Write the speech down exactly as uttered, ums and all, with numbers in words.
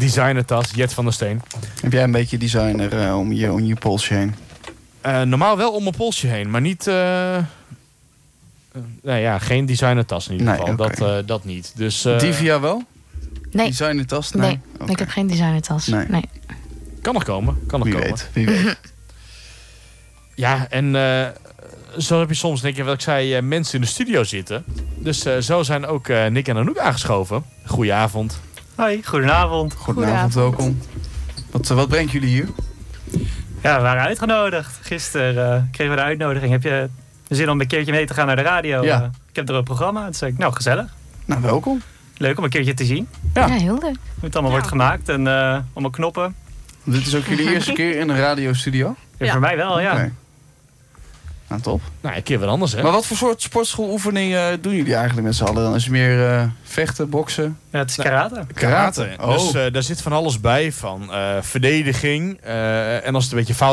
designertas, Jet van der Steen. Heb jij een beetje designer uh, om, je, om je polsje heen? Uh, normaal wel om mijn polsje heen, maar niet... Uh, uh, nou ja, geen designertas in ieder nee, geval. Okay. Dat, uh, dat niet. Dus, uh, Divia wel? Nee. Designertas? Nee, nee okay. ik heb geen designertas. Nee. nee. Kan nog komen. Kan nog wie komen. weet, wie weet. Ja, en uh, zo heb je soms, denk je, wat ik zei, uh, mensen in de studio zitten. Dus uh, zo zijn ook uh, Nick en Anouk aangeschoven. Goedenavond. Hoi, goedenavond. Goedenavond, welkom. Wat, wat brengt jullie hier? Ja, we waren uitgenodigd. Gisteren uh, kregen we de uitnodiging. Heb je zin om een keertje mee te gaan naar de radio? Ja. Uh, ik heb er een programma. Toen zei ik, nou, gezellig. Nou, welkom. Leuk om een keertje te zien. Ja, ja heel leuk. Hoe het allemaal ja. wordt gemaakt en uh, allemaal knoppen. Dit is ook jullie eerste keer in een radiostudio? Ja, ja. Voor mij wel, ja. Okay. Nou, top. Nou, een keer wat anders, hè? Maar wat voor soort sportschooloefeningen doen jullie eigenlijk met z'n allen dan? Is het meer uh, vechten, boksen? Ja, het is karate. Karate. Oh. Dus uh, daar zit van alles bij. Van uh, verdediging. Uh, en als het een beetje fout